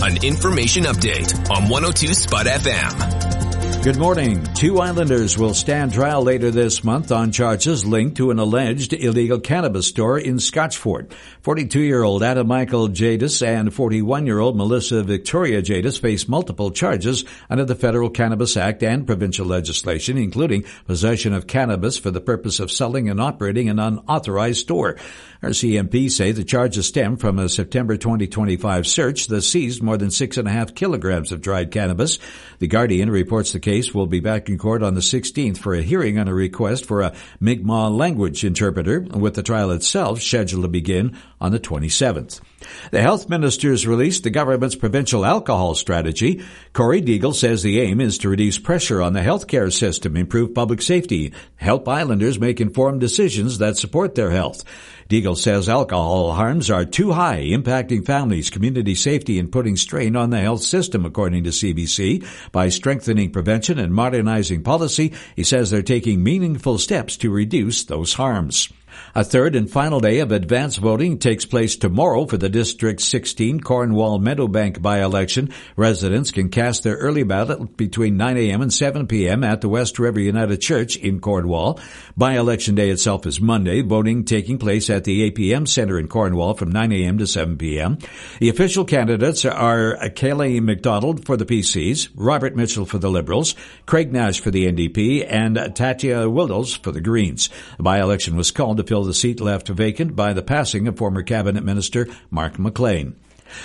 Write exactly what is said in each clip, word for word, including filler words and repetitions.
an information update on one oh two Spud F M. Good morning. Two Islanders will stand trial later this month on charges linked to an alleged illegal cannabis store in Scotchford. forty-two-year-old Adam Michael Jadis and forty-one-year-old Melissa Victoria Jadis face multiple charges under the Federal Cannabis Act and provincial legislation, including possession of cannabis for the purpose of selling and operating an unauthorized store. R C M P say the charges stem from a September twenty twenty-five search that seized more than six and a half kilograms of dried cannabis. The Guardian reports the case will be back in court on the sixteenth for a hearing on a request for a Mi'kmaq language interpreter, with the trial itself scheduled to begin on the twenty-seventh. The health ministers released the government's provincial alcohol strategy. Corey Deagle says the aim is to reduce pressure on the healthcare system, improve public safety, help Islanders make informed decisions that support their health. Deagle says alcohol harms are too high, impacting families, community safety, and putting strain on the health system, according to C B C. By strengthening prevention and modernizing policy, he says they're taking meaningful steps to reduce those harms. A third and final day of advance voting takes place tomorrow for the District sixteen Cornwall Meadowbank by-election. Residents can cast their early ballot between nine a.m. and seven p.m. at the West River United Church in Cornwall. By-election day itself is Monday, voting taking place at the A P M Centre in Cornwall from nine a.m. to seven p.m. The official candidates are Kayleigh MacDonald for the P Cs, Robert Mitchell for the Liberals, Craig Nash for the N D P, and Tatya Willows for the Greens. The by-election was called to fill the seat left vacant by the passing of former Cabinet Minister Mark McLean.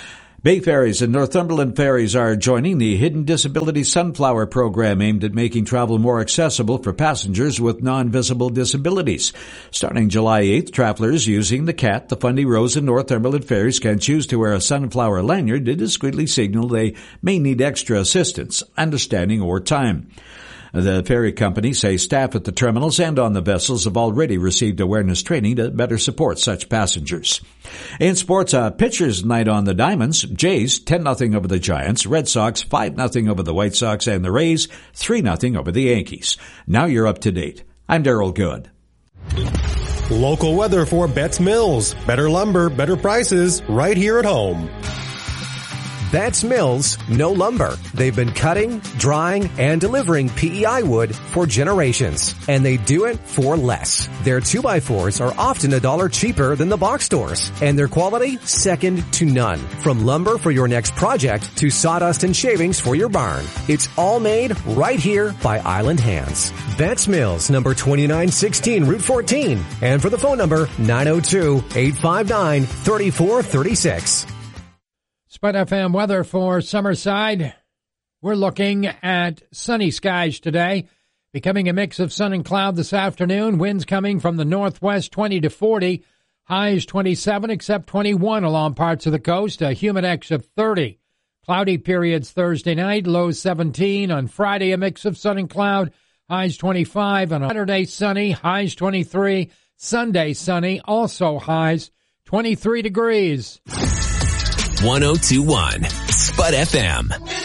Bay Ferries and Northumberland Ferries are joining the Hidden Disability Sunflower Program aimed at making travel more accessible for passengers with non-visible disabilities. Starting July eighth, travelers using the C A T, the Fundy Rose, and Northumberland Ferries can choose to wear a sunflower lanyard to discreetly signal they may need extra assistance, understanding, or time. The ferry company say staff at the terminals and on the vessels have already received awareness training to better support such passengers. In sports, a pitcher's night on the Diamonds. Jays ten nothing over the Giants, Red Sox five nothing over the White Sox, and the Rays three nothing over the Yankees. Now you're up to date. I'm Daryl Good. Local weather for Betts Mills. Better lumber, better prices, right here at home. Betts Mills, no lumber. They've been cutting, drying, and delivering P E I wood for generations. And they do it for less. Their two by fours are often a dollar cheaper than the box stores. And their quality, second to none. From lumber for your next project to sawdust and shavings for your barn. It's all made right here by Island Hands. Betts Mills, number twenty-nine sixteen Route fourteen. And for the phone number, nine oh two, eight five nine, three four three six. Spud F M weather for Summerside. We're looking at sunny skies today, becoming a mix of sun and cloud this afternoon. Winds coming from the northwest, twenty to forty. Highs twenty-seven, except twenty-one along parts of the coast. A humidex of thirty. Cloudy periods Thursday night, lows seventeen. On Friday, a mix of sun and cloud. Highs twenty-five. On Saturday, sunny. Highs twenty-three. Sunday, sunny. Also highs twenty-three degrees. one oh two point one Spud F M.